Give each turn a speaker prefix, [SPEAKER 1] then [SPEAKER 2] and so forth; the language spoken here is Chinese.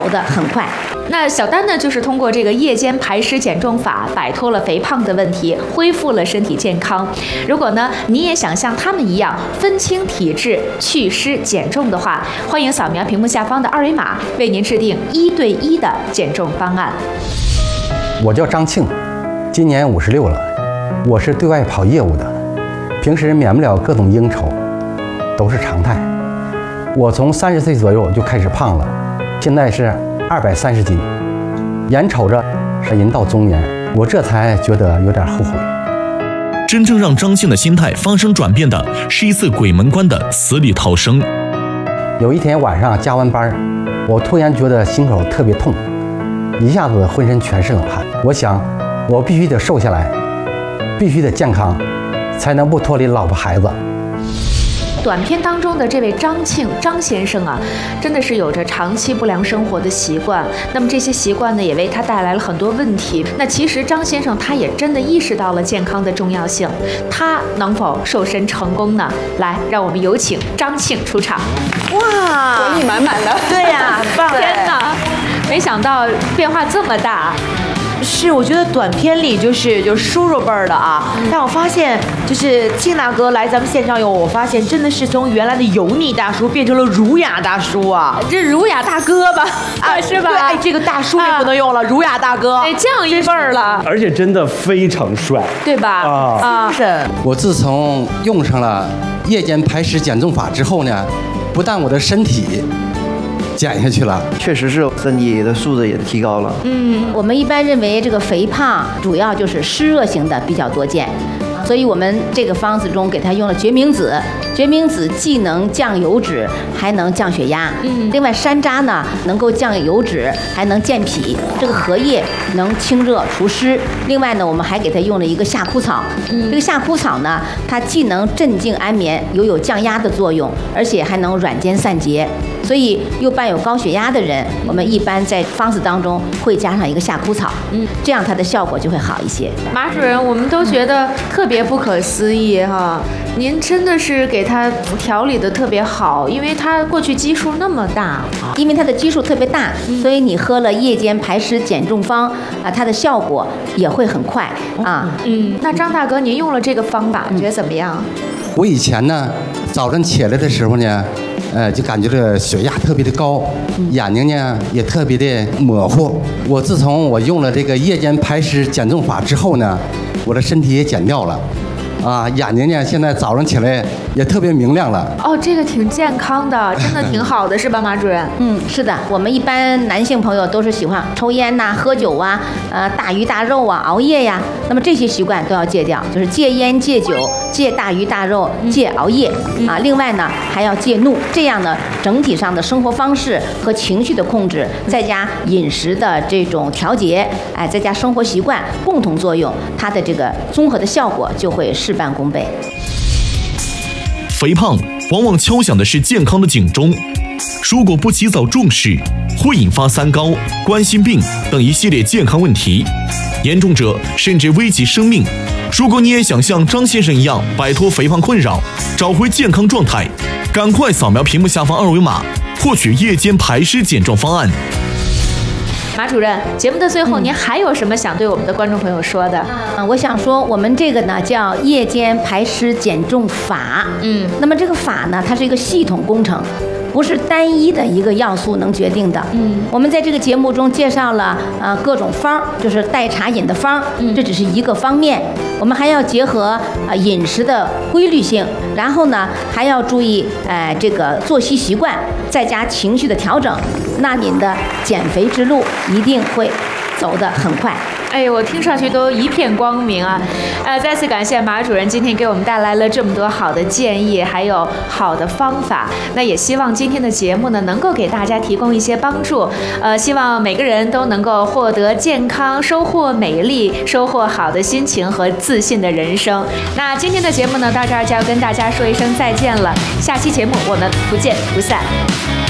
[SPEAKER 1] 走得很快。
[SPEAKER 2] 那小丹呢，就是通过这个夜间排湿减重法，摆脱了肥胖的问题，恢复了身体健康。如果呢，你也想像他们一样分清体质、祛湿减重的话，欢迎扫描屏幕下方的二维码，为您制定1对1的减重方案。
[SPEAKER 3] 我叫张庆，今年56了，我是对外跑业务的，平时免不了各种应酬，都是常态。我从30岁左右就开始胖了，现在是230斤，眼瞅着是人到中年，我这才觉得有点后悔。
[SPEAKER 4] 真正让张庆的心态发生转变的是一次鬼门关的死里逃生。
[SPEAKER 3] 有一天晚上加完班，我突然觉得心口特别痛，一下子浑身全是冷汗。我想，我必须得瘦下来，必须得健康，才能不脱离老婆孩子。
[SPEAKER 2] 短片当中的这位张庆张先生啊，真的是有着长期不良生活的习惯。那么这些习惯呢，也为他带来了很多问题。那其实张先生他也真的意识到了健康的重要性，他能否瘦身成功呢？来，让我们有请张庆出场。
[SPEAKER 5] 哇，活力满满的，
[SPEAKER 1] 对呀，很棒！
[SPEAKER 2] 天哪，没想到变化这么大。
[SPEAKER 5] 是，我觉得短片里就是叔叔辈儿的啊，但我发现就是庆大哥来咱们现场以后，我发现真的是从原来的油腻大叔变成了儒雅大叔啊，
[SPEAKER 2] 这儒雅大哥吧，是吧？
[SPEAKER 5] 对，哎，这个大叔也不能用了，儒雅大哥，
[SPEAKER 2] 哎，降一辈儿了，
[SPEAKER 6] 而且真的非常帅，
[SPEAKER 2] 对吧？
[SPEAKER 5] 是。
[SPEAKER 3] 我自从用上了夜间排湿减重法之后呢，不但我的身体减下去了，
[SPEAKER 7] 确实是身体的素质也提高了。
[SPEAKER 1] 我们一般认为这个肥胖主要就是湿热型的比较多见，所以我们这个方子中给它用了决明子。决明子既能降油脂，还能降血压。另外山楂呢，能够降油脂，还能健脾。这个荷叶能清热除湿。另外呢，我们还给它用了一个夏枯草。这个夏枯草呢，它既能镇静安眠，有降压的作用，而且还能软坚散结。所以又伴有高血压的人，我们一般在方子当中会加上一个夏枯草，这样它的效果就会好一些。
[SPEAKER 2] 马主任，我们都觉得特别不可思议哈，您真的是给他调理的特别好，因为他过去基数那么大，
[SPEAKER 1] 因为它的基数特别大，所以你喝了夜间排湿减重方啊，它的效果也会很快啊。
[SPEAKER 2] 那张大哥，您用了这个方法，觉得怎么样？
[SPEAKER 3] 我以前呢，早晨起来的时候呢，就感觉这血压特别的高，眼睛呢也特别的模糊。我自从我用了这个夜间排湿减重法之后呢，我的身体也减掉了，眼睛呢现在早上起来也特别明亮了。
[SPEAKER 2] 哦，这个挺健康的，真的挺好的，是吧，马主任？
[SPEAKER 1] 是的，我们一般男性朋友都是喜欢抽烟呐、喝酒啊、大鱼大肉啊、熬夜呀，那么这些习惯都要戒掉，就是戒烟、戒酒、戒大鱼大肉、戒熬夜啊。另外呢，还要戒怒，这样呢，整体上的生活方式和情绪的控制，再加饮食的这种调节，再加生活习惯共同作用，它的这个综合的效果就会事半功倍。
[SPEAKER 4] 肥胖往往敲响的是健康的警钟，如果不及早重视，会引发三高、冠心病等一系列健康问题，严重者甚至危及生命。如果你也想像张先生一样摆脱肥胖困扰，找回健康状态，赶快扫描屏幕下方二维码，获取夜间排湿减重方案。
[SPEAKER 2] 马主任，节目的最后，您还有什么想对我们的观众朋友说的？
[SPEAKER 1] 我想说，我们这个呢叫夜间排湿减重法。那么这个法呢，它是一个系统工程，不是单一的一个要素能决定的。我们在这个节目中介绍了各种方，就是代茶饮的方，这只是一个方面。我们还要结合饮食的规律性，然后呢还要注意这个作息习惯，再加情绪的调整，那您的减肥之路一定会走得很快。
[SPEAKER 2] 哎呦，我听上去都一片光明啊！再次感谢马主任今天给我们带来了这么多好的建议，还有好的方法。那也希望今天的节目呢，能够给大家提供一些帮助。希望每个人都能够获得健康，收获美丽，收获好的心情和自信的人生。那今天的节目呢，到这儿就要跟大家说一声再见了。下期节目我们不见不散。